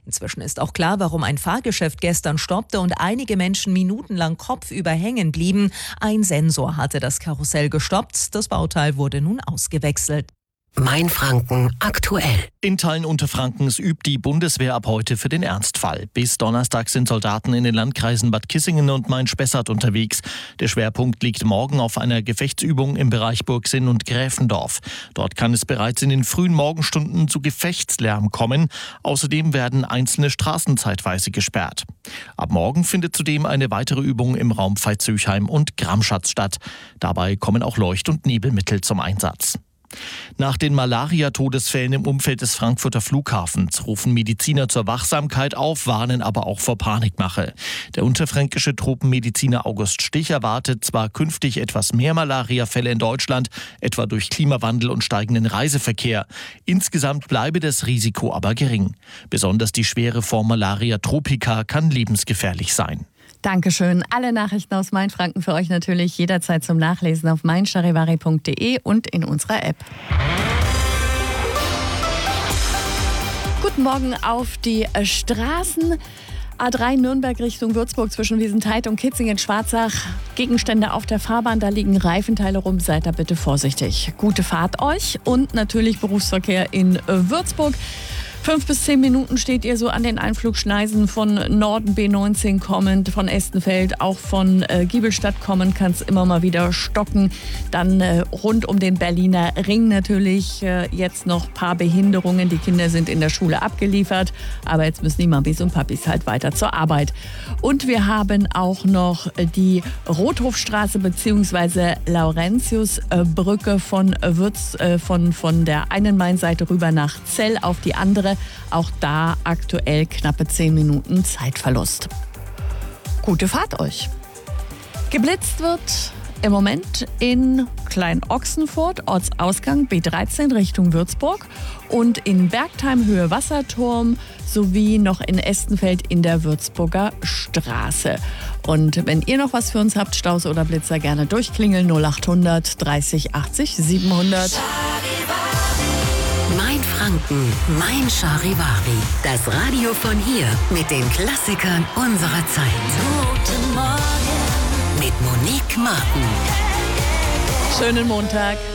Inzwischen ist auch klar, warum ein Fahrgeschäft gestern stoppte und einige Menschen minutenlang kopfüber hängen blieben. Ein Sensor hatte das Karussell gestoppt. Das Bauteil wurde nun ausgewechselt. Mainfranken aktuell. In Teilen Unterfrankens übt die Bundeswehr ab heute für den Ernstfall. Bis Donnerstag sind Soldaten in den Landkreisen Bad Kissingen und Main-Spessart unterwegs. Der Schwerpunkt liegt morgen auf einer Gefechtsübung im Bereich Burgsinn und Gräfendorf. Dort kann es bereits in den frühen Morgenstunden zu Gefechtslärm kommen. Außerdem werden einzelne Straßen zeitweise gesperrt. Ab morgen findet zudem eine weitere Übung im Raum Veitshöchheim und Gramschatz statt. Dabei kommen auch Leucht- und Nebelmittel zum Einsatz. Nach den Malaria-Todesfällen im Umfeld des Frankfurter Flughafens rufen Mediziner zur Wachsamkeit auf, warnen aber auch vor Panikmache. Der unterfränkische Tropenmediziner August Stich erwartet zwar künftig etwas mehr Malaria-Fälle in Deutschland, etwa durch Klimawandel und steigenden Reiseverkehr. Insgesamt bleibe das Risiko aber gering. Besonders die schwere Form Malaria tropica kann lebensgefährlich sein. Dankeschön. Alle Nachrichten aus Mainfranken für euch natürlich jederzeit zum Nachlesen auf meincharivari.de und in unserer App. Guten Morgen auf die Straßen. A3 Nürnberg Richtung Würzburg zwischen Wiesenthal und Kitzingen-Schwarzach. Gegenstände auf der Fahrbahn, da liegen Reifenteile rum. Seid da bitte vorsichtig. Gute Fahrt euch und natürlich Berufsverkehr in Würzburg. 5 bis 10 Minuten steht ihr so an den Einflugschneisen von Norden B19 kommend, von Estenfeld, auch von Giebelstadt kommend, kann es immer mal wieder stocken. Dann rund um den Berliner Ring natürlich jetzt noch ein paar Behinderungen. Die Kinder sind in der Schule abgeliefert, aber jetzt müssen die Mamis und Papis halt weiter zur Arbeit. Und wir haben auch noch die Rothofstraße bzw. Laurentiusbrücke von der einen Mainseite rüber nach Zell auf die andere. Auch da aktuell knappe 10 Minuten Zeitverlust. Gute Fahrt euch. Geblitzt wird im Moment in Klein-Ochsenfurt, Ortsausgang B13 Richtung Würzburg und in Bergtheim Höhe Wasserturm sowie noch in Estenfeld in der Würzburger Straße. Und wenn ihr noch was für uns habt, Staus oder Blitzer, gerne durchklingeln 0800 30 80 700. Mainfranken, Mein Charivari. Das Radio von hier mit den Klassikern unserer Zeit. Guten Morgen mit Monique Martin. Schönen Montag.